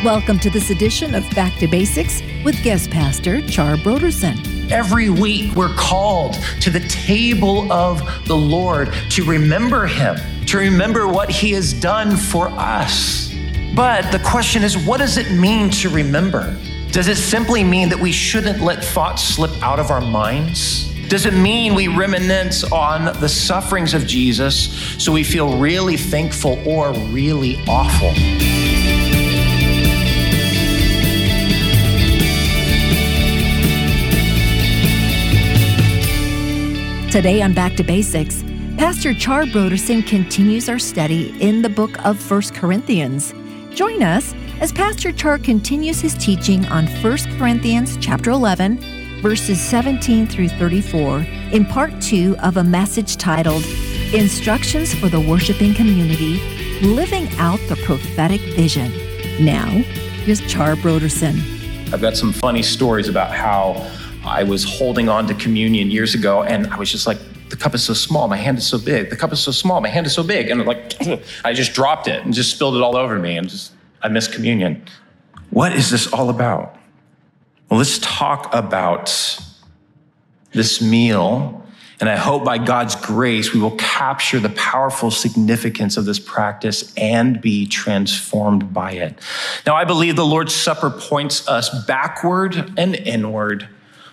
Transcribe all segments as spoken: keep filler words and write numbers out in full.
Welcome to this edition of Back to Basics with guest pastor Char Brodersen. Every week we're called to the table of the Lord to remember him, to remember what he has done for us. But the question is, what does it mean to remember? Does it simply mean that we shouldn't let thoughts slip out of our minds? Does it mean we reminisce on the sufferings of Jesus so we feel really thankful or really awful? Today on Back to Basics, Pastor Char Brodersen continues our study in the book of First Corinthians. Join us as Pastor Char continues his teaching on First Corinthians chapter eleven, verses seventeen through thirty-four, in part two of a message titled Instructions for the Worshiping Community, Living Out the Prophetic Vision. Now, here's Char Brodersen. I've got some funny stories about how I was holding on to communion years ago, and I was just like, the cup is so small, my hand is so big. The cup is so small, my hand is so big. And like, I just dropped it and just spilled it all over me, and just, I missed communion. What is this all about? Well, let's talk about this meal, and I hope by God's grace, we will capture the powerful significance of this practice and be transformed by it. Now, I believe the Lord's Supper points us backward and inward,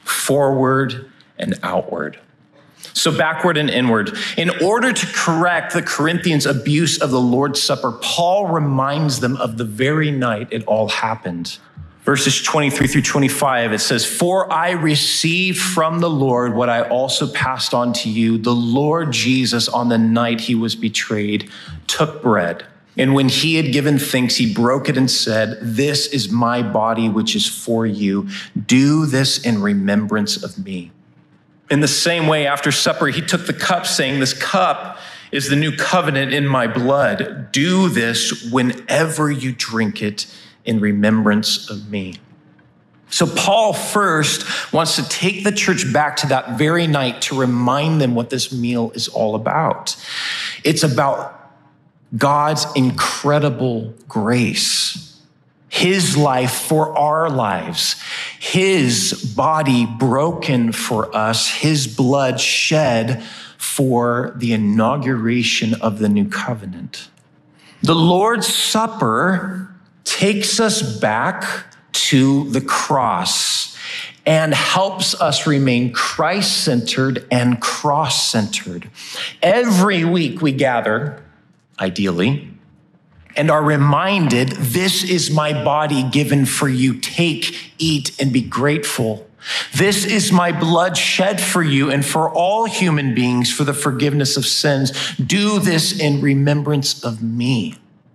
forward and outward. So backward and inward. In order to correct the Corinthians' abuse of the Lord's Supper, Paul reminds them of the very night it all happened. Verses twenty-three through twenty-five, it says, "For I received from the Lord what I also passed on to you. The Lord Jesus, on the night he was betrayed, took bread. And when he had given thanks, he broke it and said, 'This is my body, which is for you. Do this in remembrance of me.' In the same way, after supper, he took the cup, saying, 'This cup is the new covenant in my blood. Do this whenever you drink it in remembrance of me.'" So Paul first wants to take the church back to that very night to remind them what this meal is all about. It's about God's incredible grace, his life for our lives, his body broken for us, his blood shed for the inauguration of the new covenant. The Lord's Supper takes us back to the cross and helps us remain Christ-centered and cross-centered. Every week we gather, ideally, and are reminded, "This is my body given for you. Take, eat, and be grateful. This is my blood shed for you and for all human beings for the forgiveness of sins. Do this in remembrance of me."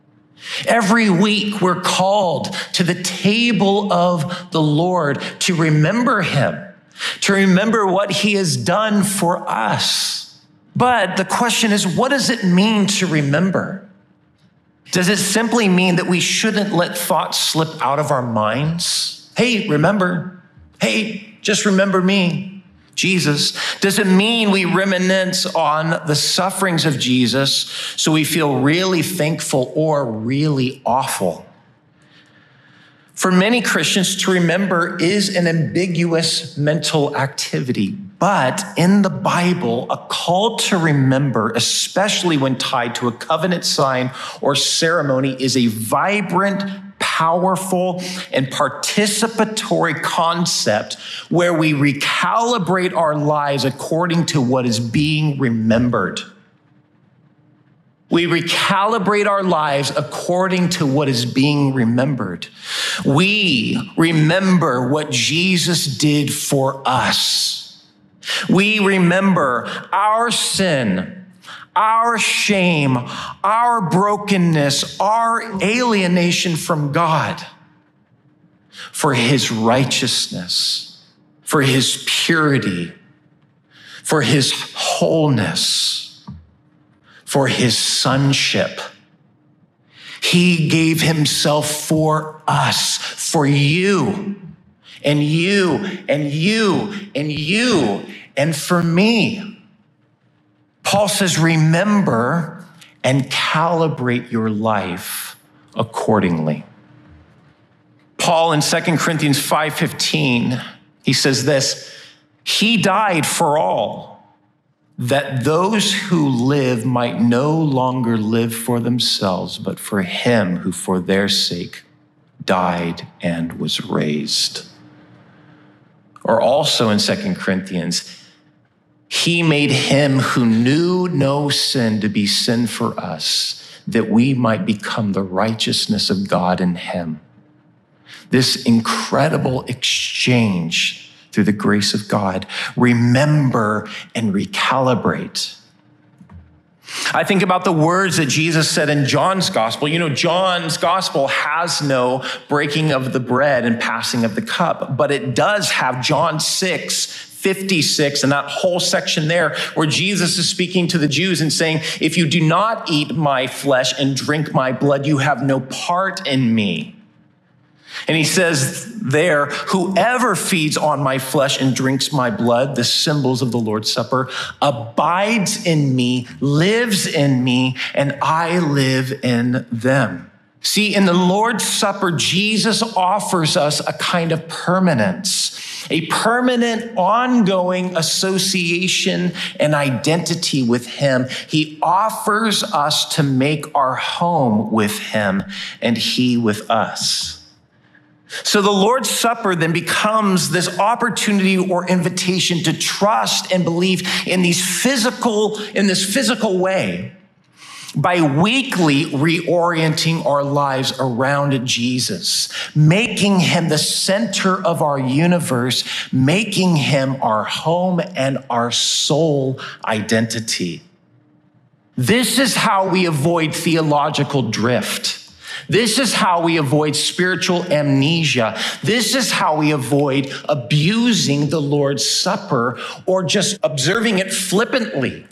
Every week we're called to the table of the Lord to remember him, to remember what he has done for us. But the question is, what does it mean to remember? Does it simply mean that we shouldn't let thoughts slip out of our minds? Hey, remember. Hey, just remember me, Jesus. Does it mean we reminisce on the sufferings of Jesus so we feel really thankful or really awful? For many Christians, to remember is an ambiguous mental activity. But in the Bible, a call to remember, especially when tied to a covenant sign or ceremony, is a vibrant, powerful, and participatory concept where we recalibrate our lives according to what is being remembered. We recalibrate our lives according to what is being remembered. We remember what Jesus did for us. We remember our sin, our shame, our brokenness, our alienation from God, for his righteousness, for his purity, for his wholeness, for his sonship. He gave himself for us, for you, and you, and you, and you, and for me. Paul says, remember and calibrate your life accordingly. Paul in Second Corinthians five fifteen, he says this, he died for all, that those who live might no longer live for themselves, but for him who for their sake died and was raised. Or also in Second Corinthians, he made him who knew no sin to be sin for us, that we might become the righteousness of God in him. This incredible exchange through the grace of God. Remember and recalibrate. I think about the words that Jesus said in John's gospel. You know, John's gospel has no breaking of the bread and passing of the cup, but it does have John six fifty-six and that whole section there where Jesus is speaking to the Jews and saying, if you do not eat my flesh and drink my blood, you have no part in me. And he says there, whoever feeds on my flesh and drinks my blood, the symbols of the Lord's Supper, abides in me, lives in me, and I live in them. See, in the Lord's Supper, Jesus offers us a kind of permanence, a permanent, ongoing association and identity with him. He offers us to make our home with him and he with us. So the Lord's Supper then becomes this opportunity or invitation to trust and believe in these physical, in this physical way by weekly reorienting our lives around Jesus, making him the center of our universe, making him our home and our soul identity. This is how we avoid theological drift. This is how we avoid spiritual amnesia. This is how we avoid abusing the Lord's Supper or just observing it flippantly.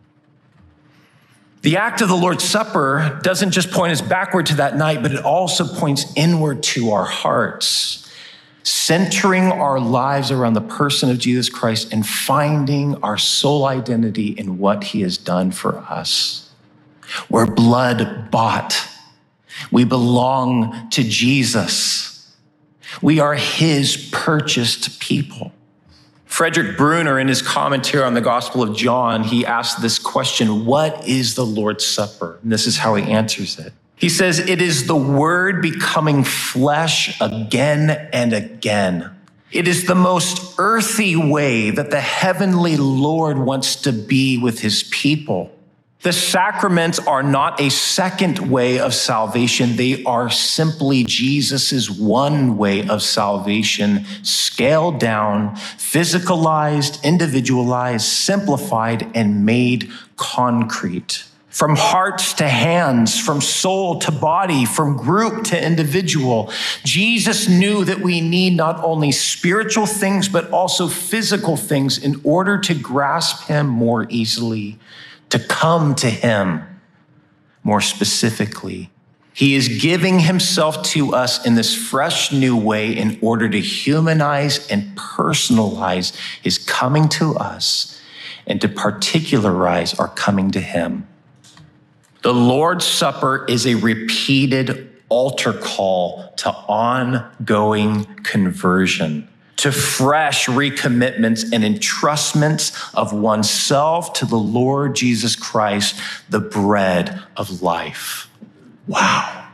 The act of the Lord's Supper doesn't just point us backward to that night, but it also points inward to our hearts, centering our lives around the person of Jesus Christ and finding our soul identity in what he has done for us. We're blood bought. We belong to Jesus. We are his purchased people. Frederick Bruner, in his commentary on the Gospel of John, he asked this question, what is the Lord's Supper? And this is how he answers it. He says, it is the Word becoming flesh again and again. It is the most earthy way that the heavenly Lord wants to be with his people. The sacraments are not a second way of salvation. They are simply Jesus's one way of salvation, scaled down, physicalized, individualized, simplified, and made concrete. From hearts to hands, from soul to body, from group to individual. Jesus knew that we need not only spiritual things, but also physical things in order to grasp him more easily, to come to him more specifically. He is giving himself to us in this fresh new way in order to humanize and personalize his coming to us and to particularize our coming to him. The Lord's Supper is a repeated altar call to ongoing conversion, to fresh recommitments and entrustments of oneself to the Lord Jesus Christ, the bread of life. Wow.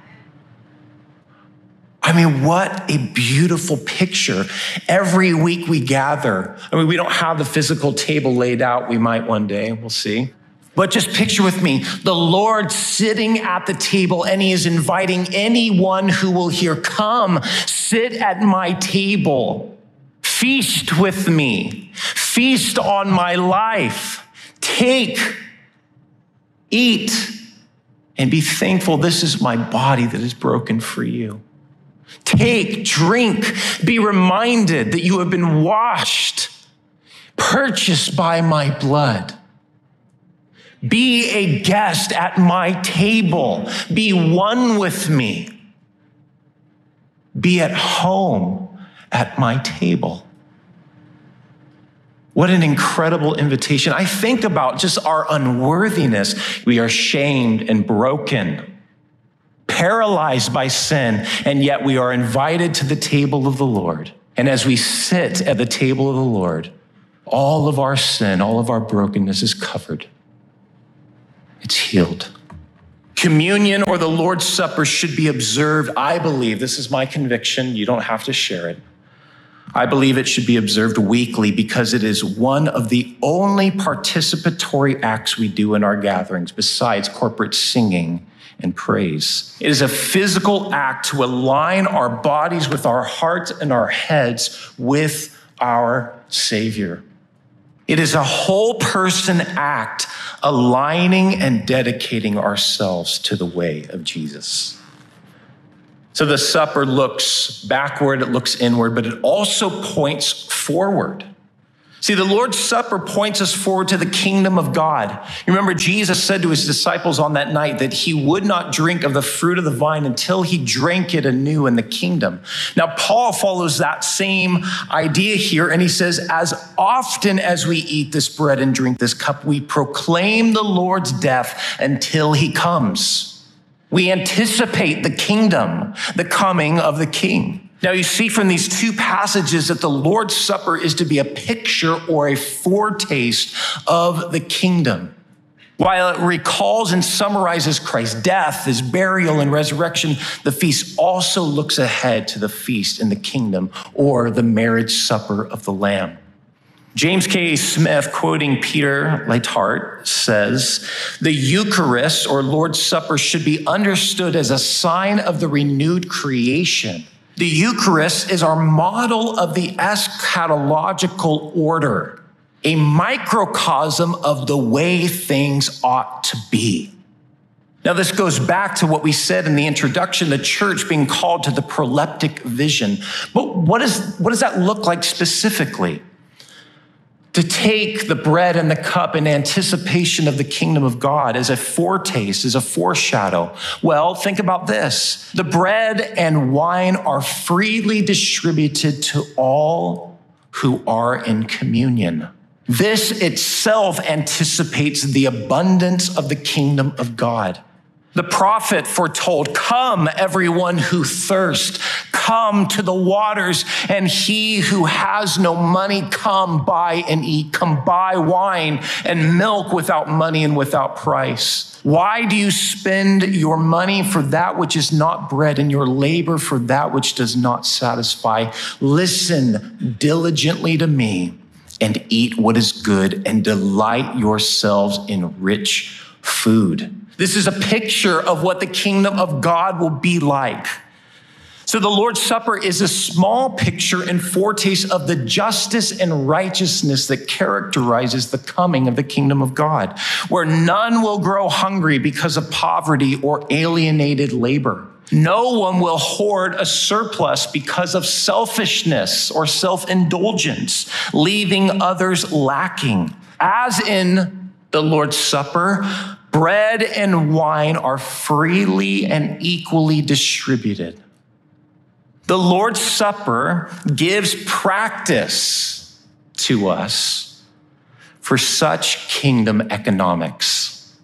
I mean, what a beautiful picture. Every week we gather. I mean, we don't have the physical table laid out. We might one day, we'll see. But just picture with me, the Lord sitting at the table and he is inviting anyone who will hear, come, sit at my table. Feast with me. Feast on my life. Take, eat, and be thankful this is my body that is broken for you. Take, drink, be reminded that you have been washed, purchased by my blood. Be a guest at my table. Be one with me. Be at home at my table. What an incredible invitation. I think about just our unworthiness. We are shamed and broken. paralyzed by sin, and yet we are invited to the table of the Lord. And as we sit at the table of the Lord, all of our sin, all of our brokenness is covered. It's healed. Communion or the Lord's Supper should be observed, I believe, this is my conviction, you don't have to share it. I believe it should be observed weekly because it is one of the only participatory acts we do in our gatherings besides corporate singing and praise. It is a physical act to align our bodies with our hearts and our heads with our Savior. It is a whole person act, aligning and dedicating ourselves to the way of Jesus. So the supper looks backward, it looks inward, but it also points forward. See, the Lord's Supper points us forward to the kingdom of God. You remember Jesus said to his disciples on that night that he would not drink of the fruit of the vine until he drank it anew in the kingdom. Now, Paul follows that same idea here, and he says, as often as we eat this bread and drink this cup, we proclaim the Lord's death until he comes. We anticipate the kingdom, the coming of the King. Now you see from these two passages that the Lord's Supper is to be a picture or a foretaste of the kingdom. While it recalls and summarizes Christ's death, his burial, and resurrection, the feast also looks ahead to the feast in the kingdom or the marriage supper of the Lamb. James K. Smith, quoting Peter Leithart, says, the Eucharist or Lord's Supper should be understood as a sign of the renewed creation. The Eucharist is our model of the eschatological order, a microcosm of the way things ought to be. Now, this goes back to what we said in the introduction, the church being called to the proleptic vision. But what, is, what does that look like specifically? To take the bread and the cup in anticipation of the kingdom of God as a foretaste, as a foreshadow. Well, think about this. The bread and wine are freely distributed to all who are in communion. This itself anticipates the abundance of the kingdom of God. The prophet foretold, come, everyone who thirsts, come to the waters, and he who has no money, come buy and eat. Come buy wine and milk without money and without price. Why do you spend your money for that which is not bread and your labor for that which does not satisfy? Listen diligently to me and eat what is good and delight yourselves in rich food. This is a picture of what the kingdom of God will be like. So the Lord's Supper is a small picture and foretaste of the justice and righteousness that characterizes the coming of the kingdom of God, where none will grow hungry because of poverty or alienated labor. No one will hoard a surplus because of selfishness or self-indulgence, leaving others lacking. As in the Lord's Supper, bread and wine are freely and equally distributed. The Lord's Supper gives practice to us for such kingdom economics.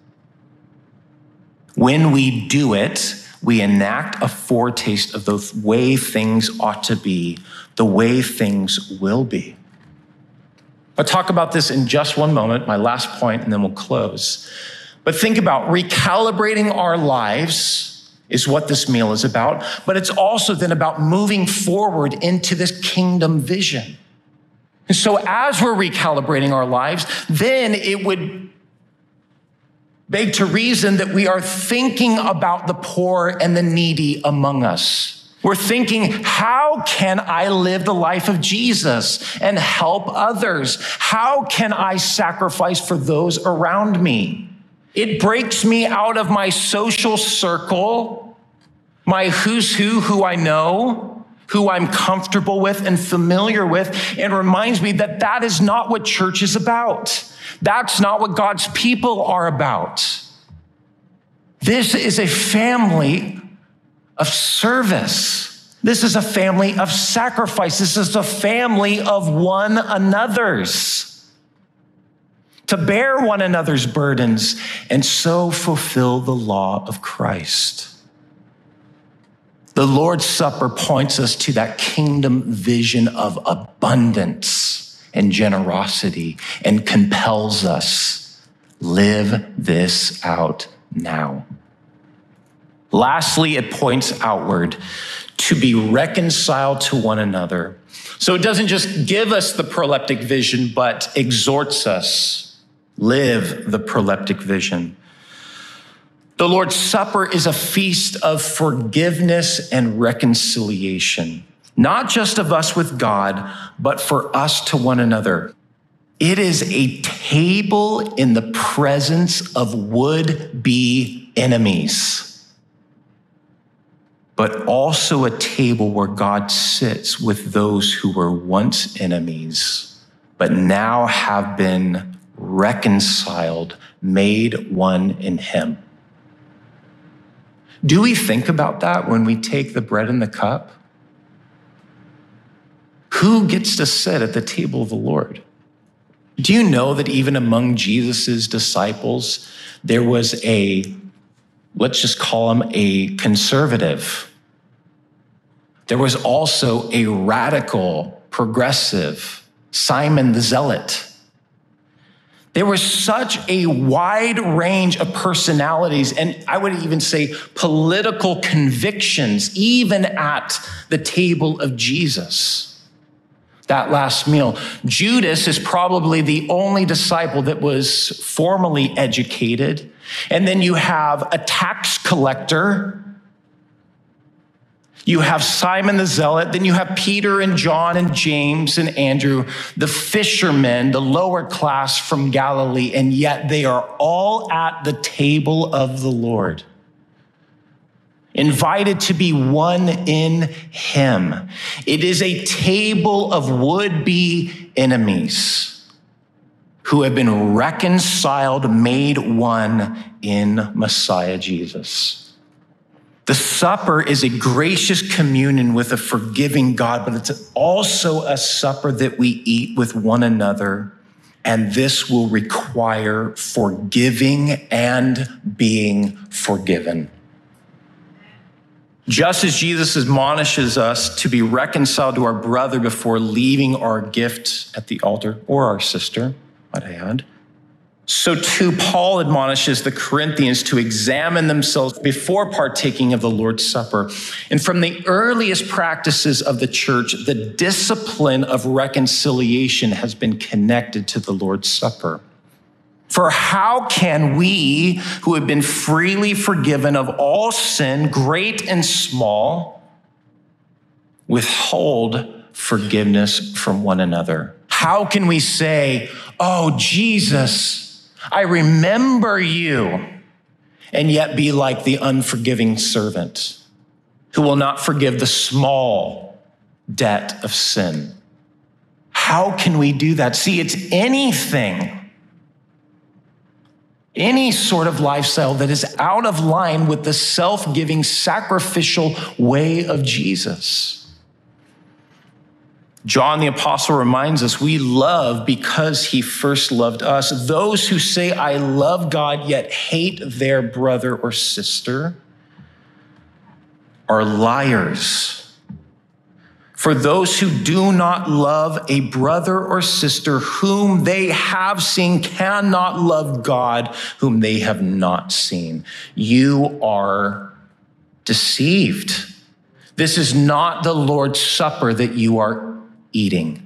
When we do it, we enact a foretaste of the way things ought to be, the way things will be. I'll talk about this in just one moment, my last point, and then we'll close. But think about recalibrating our lives is what this meal is about, but it's also then about moving forward into this kingdom vision. And so as we're recalibrating our lives, then it would beg to reason that we are thinking about the poor and the needy among us. We're thinking, how can I live the life of Jesus and help others? How can I sacrifice for those around me? It breaks me out of my social circle, my who's who, who I know, who I'm comfortable with and familiar with, and reminds me that that is not what church is about. That's not what God's people are about. This is a family of service. This is a family of sacrifice. This is a family of one another's. To bear one another's burdens and so fulfill the law of Christ. The Lord's Supper points us to that kingdom vision of abundance and generosity and compels us, live this out now. Lastly, it points outward to be reconciled to one another. So it doesn't just give us the proleptic vision, but exhorts us, live the proleptic vision. The Lord's Supper is a feast of forgiveness and reconciliation, not just of us with God, but for us to one another. It is a table in the presence of would-be enemies, but also a table where God sits with those who were once enemies, but now have been reconciled, made one in him. Do we think about that when we take the bread and the cup? Who gets to sit at the table of the Lord? Do you know that even among Jesus's disciples, there was a, let's just call him a conservative. There was also a radical, progressive, Simon the Zealot. There was such a wide range of personalities, and I would even say political convictions, even at the table of Jesus. That last meal. Judas is probably the only disciple that was formally educated. And then you have a tax collector. You have Simon the Zealot, then you have Peter and John and James and Andrew, the fishermen, the lower class from Galilee, and yet they are all at the table of the Lord, invited to be one in him. It is a table of would-be enemies who have been reconciled, made one in Messiah Jesus. The supper is a gracious communion with a forgiving God, but it's also a supper that we eat with one another, and this will require forgiving and being forgiven. Just as Jesus admonishes us to be reconciled to our brother before leaving our gift at the altar, or our sister, might I add, so too Paul admonishes the Corinthians to examine themselves before partaking of the Lord's Supper. And from the earliest practices of the church, the discipline of reconciliation has been connected to the Lord's Supper. For how can we, who have been freely forgiven of all sin, great and small, withhold forgiveness from one another? How can we say, oh, Jesus, I remember you, and yet be like the unforgiving servant who will not forgive the small debt of sin? How can we do that? See, it's anything, any sort of lifestyle that is out of line with the self-giving, sacrificial way of Jesus. John the Apostle reminds us we love because he first loved us. Those who say, I love God, yet hate their brother or sister are liars. For those who do not love a brother or sister whom they have seen cannot love God whom they have not seen. You are deceived. This is not the Lord's Supper that you are eating.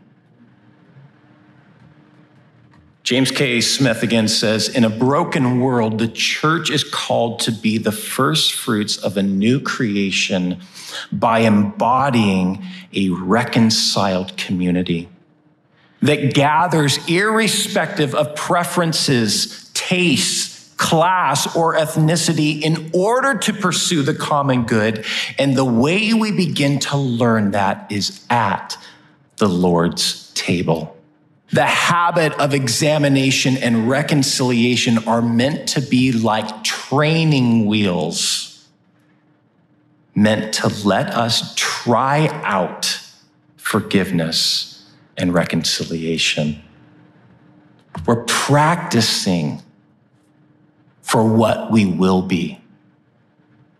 James K. Smith again says, in a broken world, the church is called to be the first fruits of a new creation by embodying a reconciled community that gathers irrespective of preferences, tastes, class, or ethnicity in order to pursue the common good. And the way we begin to learn that is at the Lord's table. The habit of examination and reconciliation are meant to be like training wheels, meant to let us try out forgiveness and reconciliation. We're practicing for what we will be.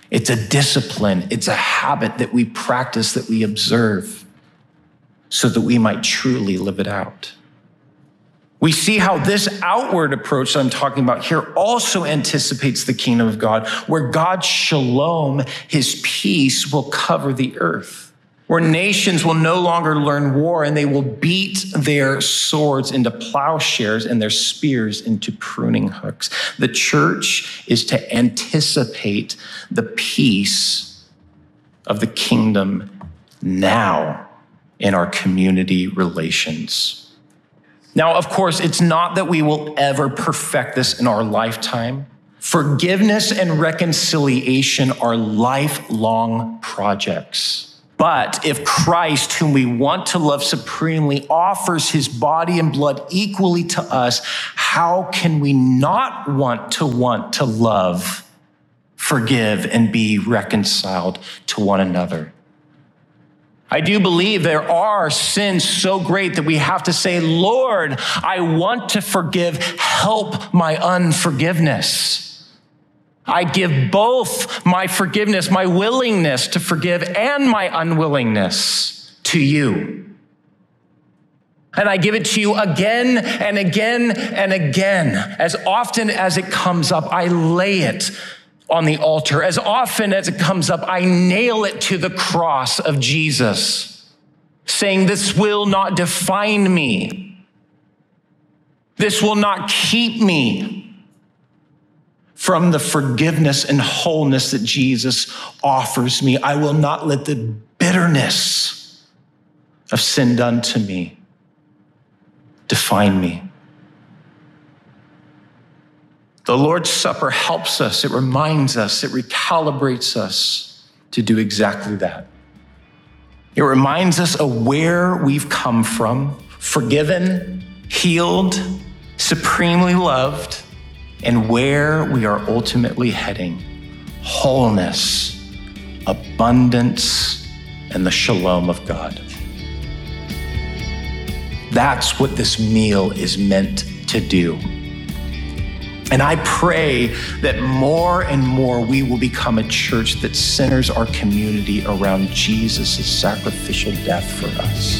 It's a discipline. It's a habit that we practice, that we observe, so that we might truly live it out. We see how this outward approach that I'm talking about here also anticipates the kingdom of God, where God's shalom, his peace, will cover the earth, where nations will no longer learn war and they will beat their swords into plowshares and their spears into pruning hooks. The church is to anticipate the peace of the kingdom now in our community relations. Now, of course, it's not that we will ever perfect this in our lifetime. Forgiveness and reconciliation are lifelong projects. But if Christ, whom we want to love supremely, offers his body and blood equally to us, how can we not want to want to love, forgive, and be reconciled to one another? I do believe there are sins so great that we have to say, Lord, I want to forgive. Help my unforgiveness. I give both my forgiveness, my willingness to forgive, and my unwillingness to you. And I give it to you again and again and again. As often as it comes up, I lay it on the altar. As often as it comes up, I nail it to the cross of Jesus, saying, this will not define me. This will not keep me from the forgiveness and wholeness that Jesus offers me. I will not let the bitterness of sin done to me define me. The Lord's Supper helps us, it reminds us, it recalibrates us to do exactly that. It reminds us of where we've come from, forgiven, healed, supremely loved, and where we are ultimately heading, wholeness, abundance, and the shalom of God. That's what this meal is meant to do. And I pray that more and more we will become a church that centers our community around Jesus' sacrificial death for us.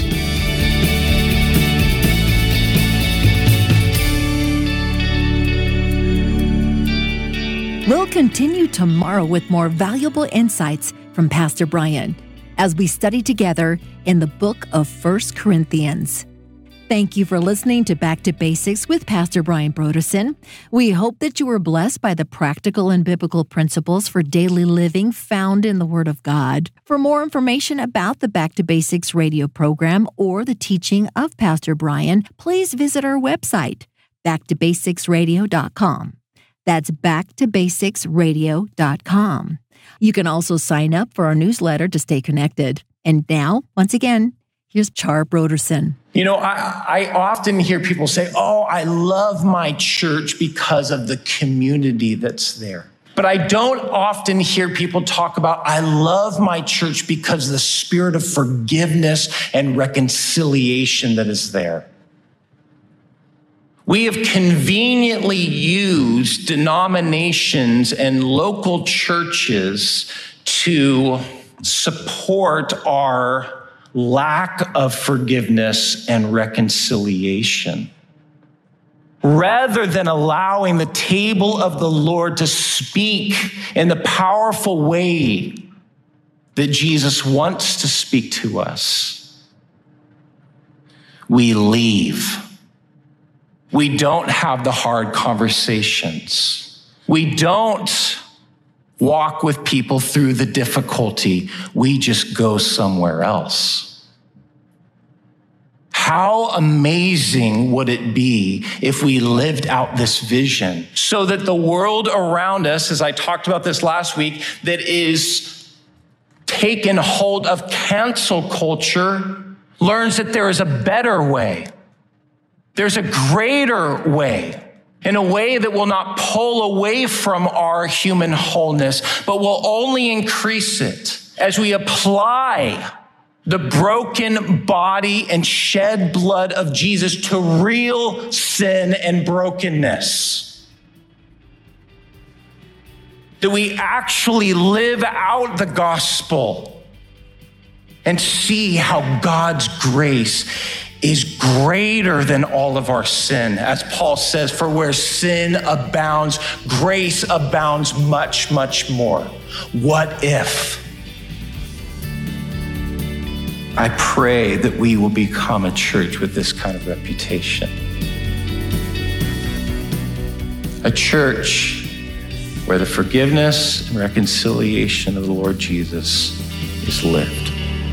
We'll continue tomorrow with more valuable insights from Pastor Brian as we study together in the book of First Corinthians. Thank you for listening to Back to Basics with Pastor Brian Brodersen. We hope that you were blessed by the practical and biblical principles for daily living found in the Word of God. For more information about the Back to Basics radio program or the teaching of Pastor Brian, please visit our website, back to basics radio dot com. That's back to basics radio dot com. You can also sign up for our newsletter to stay connected. And now, once again, here's Char Brodersen. You know, I, I often hear people say, oh, I love my church because of the community that's there. But I don't often hear people talk about, I love my church because of the spirit of forgiveness and reconciliation that is there. We have conveniently used denominations and local churches to support our lack of forgiveness and reconciliation, rather than allowing the table of the Lord to speak in the powerful way that Jesus wants to speak to us. We leave. We don't have the hard conversations. We don't walk with people through the difficulty. We just go somewhere else. How amazing would it be if we lived out this vision so that the world around us, as I talked about this last week, that is taken hold of cancel culture, learns that there is a better way. There's a greater way, in a way that will not pull away from our human wholeness, but will only increase it as we apply the broken body and shed blood of Jesus to real sin and brokenness. that we actually live out the gospel and see how God's grace is greater than all of our sin. As Paul says, for where sin abounds, grace abounds much, much more. What if? I pray that we will become a church with this kind of reputation. A church where the forgiveness and reconciliation of the Lord Jesus is lived.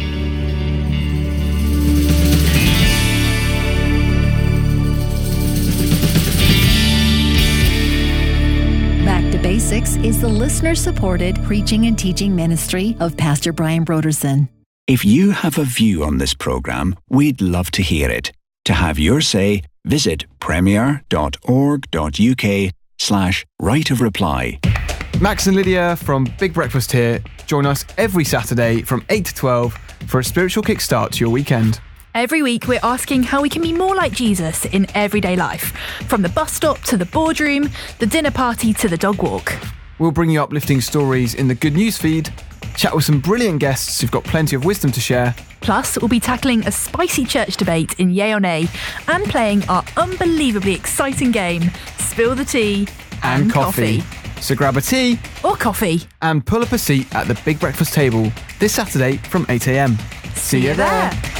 Back to Basics is the listener-supported preaching and teaching ministry of Pastor Brian Brodersen. If you have a view on this program, we'd love to hear it. To have your say, visit premier.org.uk slash right of reply. Max and Lydia from Big Breakfast here. Join us every Saturday from eight to twelve for a spiritual kickstart to your weekend. Every week, we're asking how we can be more like Jesus in everyday life, from the bus stop to the boardroom, the dinner party to the dog walk. We'll bring you uplifting stories in the Good News feed, chat with some brilliant guests who've got plenty of wisdom to share. Plus, we'll be tackling a spicy church debate in Yay or Nay and playing our unbelievably exciting game, Spill the Tea and, and coffee. coffee. So grab a tea or coffee and pull up a seat at the Big Breakfast table this Saturday from eight a.m. See, See you there. there.